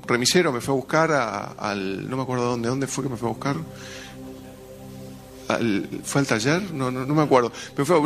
remisero me fue a buscar al... No me acuerdo dónde fue que me fue a buscar. ¿Fue al taller? No me acuerdo. Fue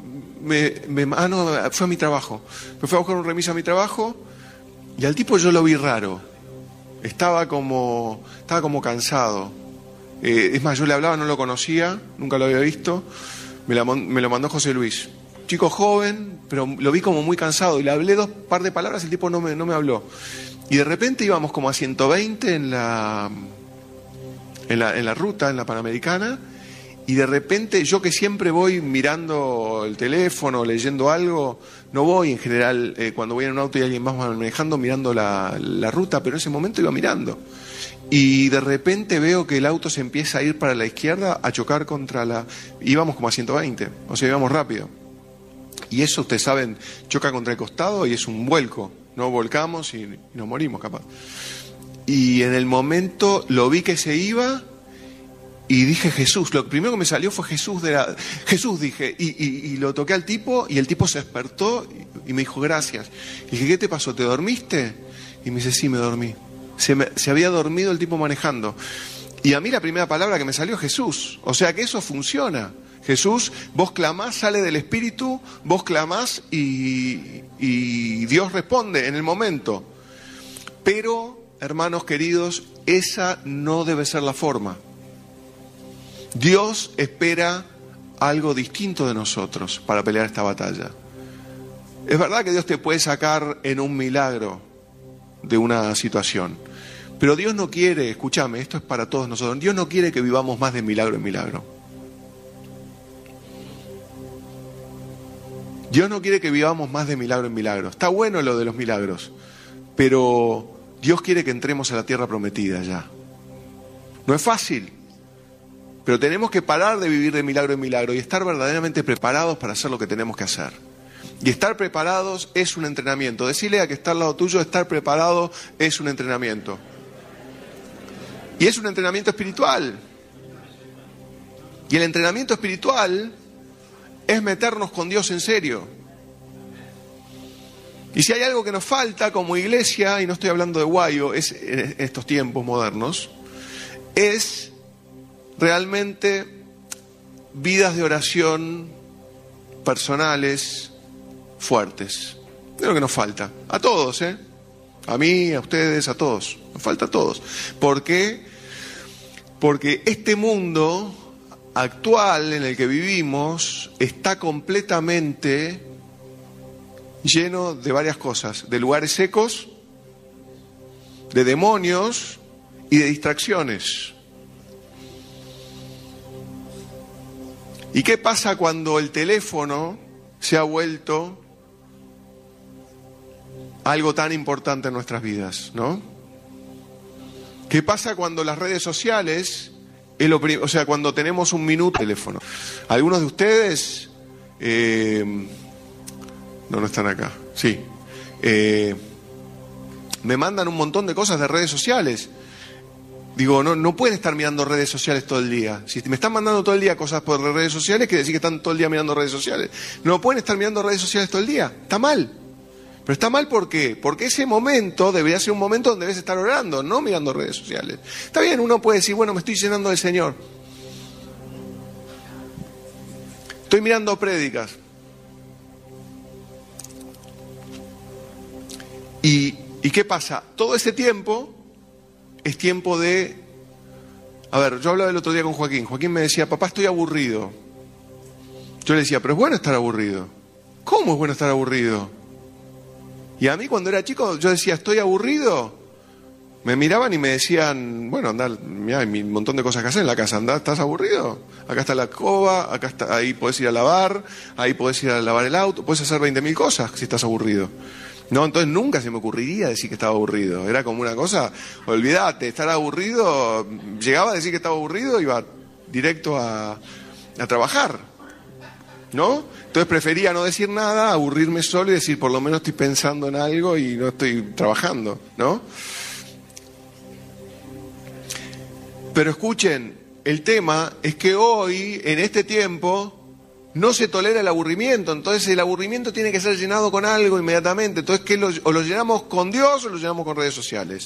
a mi trabajo. Me fue a buscar un remiso a mi trabajo y al tipo yo lo vi raro. Estaba como cansado. Es más, yo le hablaba, no lo conocía, nunca lo había visto. Me lo mandó José Luis. Chico joven, pero lo vi como muy cansado. Y le hablé par de palabras, el tipo no me habló. Y de repente íbamos como a 120 en la ruta, en la Panamericana. Y de repente, yo que siempre voy mirando el teléfono, leyendo algo, no voy en general, cuando voy en un auto y alguien más va manejando, mirando la ruta, pero en ese momento iba mirando. Y de repente veo que el auto se empieza a ir para la izquierda, a chocar íbamos como a 120, o sea, íbamos rápido. Y eso, ustedes saben, choca contra el costado y es un vuelco. No volcamos y nos morimos, capaz. Y en el momento lo vi que se iba... Y dije Jesús, lo primero que me salió fue Jesús, dije, y lo toqué al tipo, y el tipo se despertó y me dijo gracias. Y dije, ¿qué te pasó? ¿Te dormiste? Y me dice, sí, me dormí. Se había dormido el tipo manejando. Y a mí la primera palabra que me salió es Jesús. O sea que eso funciona. Jesús, vos clamás, sale del Espíritu, vos clamás y Dios responde en el momento. Pero, hermanos queridos, esa no debe ser la forma. Dios espera algo distinto de nosotros para pelear esta batalla. Es verdad que Dios te puede sacar en un milagro de una situación, pero Dios no quiere, escúchame, esto es para todos nosotros, Dios no quiere que vivamos más de milagro en milagro. Dios no quiere que vivamos más de milagro en milagro. Está bueno lo de los milagros, pero Dios quiere que entremos a la tierra prometida ya. No es fácil. Pero tenemos que parar de vivir de milagro en milagro y estar verdaderamente preparados para hacer lo que tenemos que hacer. Y estar preparados es un entrenamiento. Decirle a que está al lado tuyo, estar preparado es un entrenamiento. Y es un entrenamiento espiritual. Y el entrenamiento espiritual es meternos con Dios en serio. Y si hay algo que nos falta como iglesia, y no estoy hablando de guayo, es en estos tiempos modernos, es realmente vidas de oración personales fuertes. Es lo que nos falta. A todos, a mí, a ustedes, a todos. Nos falta a todos. ¿Por qué? Porque este mundo actual en el que vivimos está completamente lleno de varias cosas. De lugares secos, de demonios y de distracciones. ¿Y qué pasa cuando el teléfono se ha vuelto algo tan importante en nuestras vidas, ¿no? ¿Qué pasa cuando las redes sociales, cuando tenemos un minuto de teléfono? Algunos de ustedes, no están acá, sí, me mandan un montón de cosas de redes sociales. Digo, no pueden estar mirando redes sociales todo el día. Si me están mandando todo el día cosas por redes sociales, quiere decir que están todo el día mirando redes sociales. No pueden estar mirando redes sociales todo el día. Está mal. Pero está mal, ¿por qué? Porque ese momento debería ser un momento donde debes estar orando, no mirando redes sociales. Está bien, uno puede decir, bueno, me estoy llenando del Señor. Estoy mirando prédicas. ¿Y qué pasa? Todo ese tiempo es tiempo de... A ver, yo hablaba el otro día con Joaquín. Joaquín me decía, papá, estoy aburrido. Yo le decía, pero es bueno estar aburrido. ¿Cómo es bueno estar aburrido? Y a mí cuando era chico yo decía, estoy aburrido. Me miraban y me decían, bueno, andá, mirá, hay un montón de cosas que hacer en la casa. Andá, ¿estás aburrido? Acá está la escoba, acá está, ahí podés ir a lavar, ahí podés ir a lavar el auto, podés hacer 20.000 cosas si estás aburrido. No, entonces nunca se me ocurriría decir que estaba aburrido. Era como una cosa, olvídate, estar aburrido, llegaba a decir que estaba aburrido, iba directo a trabajar, ¿no? Entonces prefería no decir nada, aburrirme solo y decir, por lo menos estoy pensando en algo y no estoy trabajando, ¿no? Pero escuchen, el tema es que hoy, en este tiempo, no se tolera el aburrimiento. Entonces el aburrimiento tiene que ser llenado con algo inmediatamente. Entonces, ¿qué o lo llenamos con Dios o lo llenamos con redes sociales?